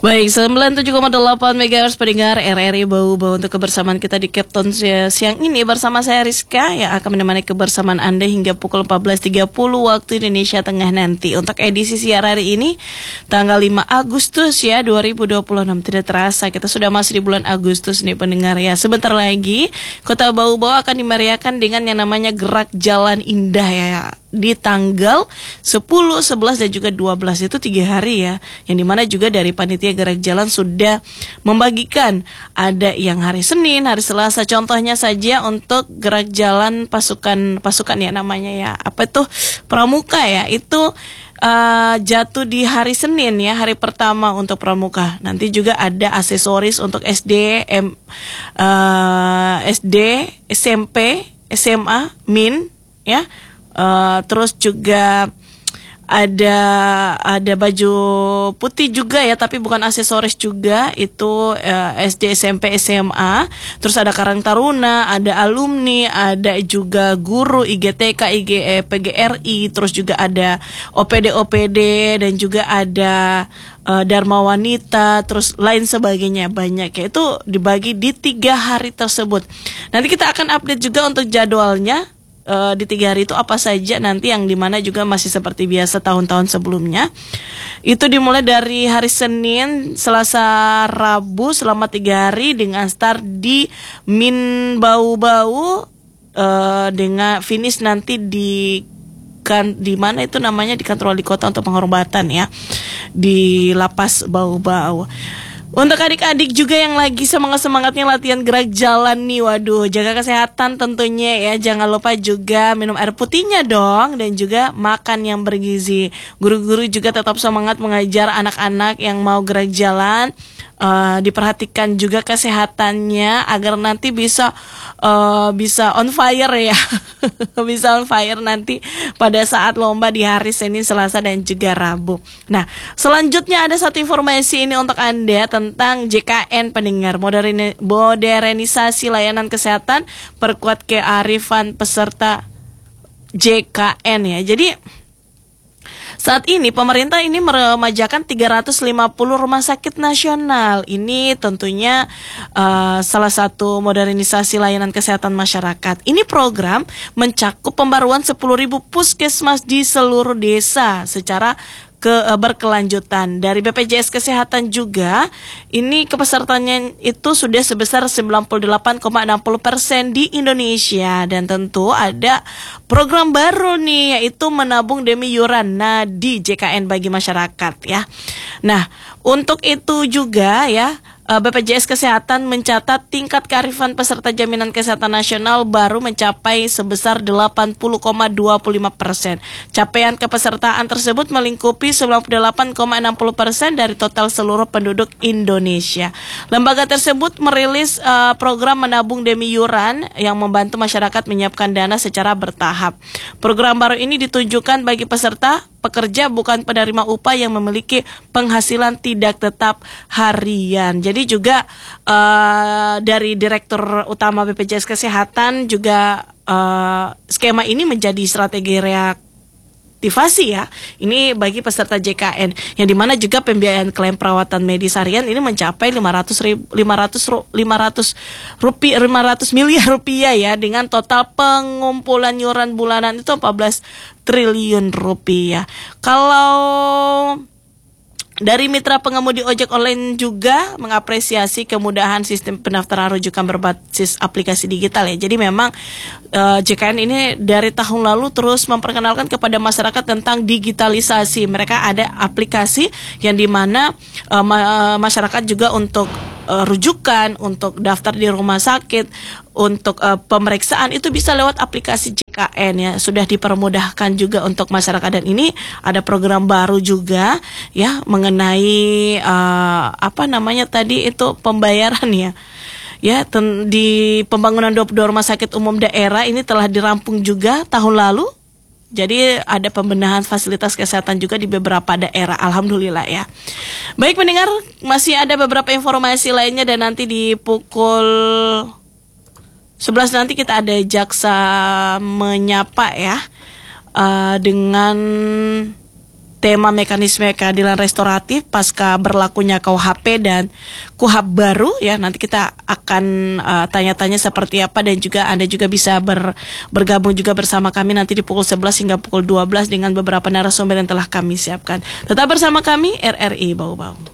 Baik, 97,8 MHz pendengar RRI Bau-Bau untuk kebersamaan kita di Captain siang ini bersama saya Rizka yang akan menemani kebersamaan Anda hingga pukul 14.30 waktu Indonesia Tengah nanti. Untuk edisi siang hari ini tanggal 5 Agustus ya 2026, tidak terasa kita sudah masih di bulan Agustus nih pendengar ya. Sebentar lagi Kota Bau-Bau akan dimeriahkan dengan yang namanya Gerak Jalan Indah ya, di tanggal 10, 11 dan juga 12 itu 3 hari ya. Yang dimana juga dari panitia Gerak Jalan sudah membagikan, ada yang hari Senin, hari Selasa. Contohnya saja untuk Gerak Jalan pasukan ya namanya ya, apa itu, Pramuka ya, itu jatuh di hari Senin ya, hari pertama untuk Pramuka. Nanti juga ada aksesoris untuk SD, SMP, SMA, MIN ya. Terus juga ada baju putih juga ya, tapi bukan aksesoris juga, itu SD, SMP, SMA. Terus ada Karang Taruna, ada alumni, ada juga guru IGTK, IGE, PGRI, terus juga ada OPD dan juga ada Dharma Wanita, terus lain sebagainya, banyak ya. Itu dibagi di 3 hari tersebut. Nanti kita akan update juga untuk jadwalnya di 3 hari itu apa saja nanti, yang dimana juga masih seperti biasa tahun-tahun sebelumnya. Itu dimulai dari hari Senin, Selasa, Rabu selama 3 hari dengan start di Min Bau-Bau dengan finish nanti di mana itu namanya, di kantor wali kota untuk penghormatan ya, di Lapas Bau-Bau. Untuk adik-adik juga yang lagi semangat-semangatnya latihan gerak jalan nih, waduh, jaga kesehatan tentunya ya. Jangan lupa juga minum air putihnya dong, dan juga makan yang bergizi. Guru-guru juga tetap semangat mengajar anak-anak yang mau gerak jalan. Diperhatikan juga kesehatannya agar nanti bisa on fire ya. Bisa on fire nanti pada saat lomba di hari Senin, Selasa dan juga Rabu. Nah, selanjutnya ada satu informasi ini untuk Anda tentang JKN pendengar, modernisasi layanan kesehatan, perkuat kearifan peserta JKN ya. Jadi saat ini pemerintah ini meremajakan 350 rumah sakit nasional. Ini tentunya salah satu modernisasi layanan kesehatan masyarakat. Ini program mencakup pembaruan 10.000 puskesmas di seluruh desa secara berkelanjutan. Dari BPJS Kesehatan juga, ini kepesertaannya itu sudah sebesar 98,60% di Indonesia. Dan tentu ada program baru nih, yaitu menabung demi iuran di JKN bagi masyarakat ya. Nah, untuk itu juga ya, BPJS Kesehatan mencatat tingkat kearifan peserta jaminan kesehatan nasional baru mencapai sebesar 80,25%. Capaian kepesertaan tersebut melingkupi 98,60% dari total seluruh penduduk Indonesia. Lembaga tersebut merilis program menabung demi iuran yang membantu masyarakat menyiapkan dana secara bertahap. Program baru ini ditujukan bagi peserta pekerja bukan penerima upah yang memiliki penghasilan tidak tetap harian. Jadi juga dari Direktur Utama BPJS Kesehatan juga skema ini menjadi strategi reaktivasi ya. Ini bagi peserta JKN, yang dimana juga pembiayaan klaim perawatan medis harian ini mencapai 500 miliar rupiah ya, dengan total pengumpulan iuran bulanan itu 14 triliun rupiah. Kalau dari mitra pengemudi ojek online juga mengapresiasi kemudahan sistem pendaftaran rujukan berbasis aplikasi digital ya. Jadi memang JKN ini dari tahun lalu terus memperkenalkan kepada masyarakat tentang digitalisasi. Mereka ada aplikasi yang dimana masyarakat juga untuk rujukan, untuk daftar di rumah sakit, untuk pemeriksaan itu bisa lewat aplikasi JKN ya. Sudah dipermudahkan juga untuk masyarakat, dan ini ada program baru juga ya mengenai apa namanya tadi itu, pembayaran ya. Ya, di pembangunan 22 rumah sakit umum daerah ini telah dirampung juga tahun lalu. Jadi ada pembenahan fasilitas kesehatan juga di beberapa daerah, alhamdulillah ya. Baik pendengar, masih ada beberapa informasi lainnya, dan nanti di pukul 11 nanti kita ada jaksa menyapa ya, dengan tema mekanisme keadilan restoratif pasca berlakunya KUHP dan KUHP baru ya. Nanti kita akan tanya-tanya seperti apa, dan juga Anda juga bisa bergabung juga bersama kami nanti di pukul 11 hingga pukul 12 dengan beberapa narasumber yang telah kami siapkan. Tetap bersama kami RRI Bau-Bau.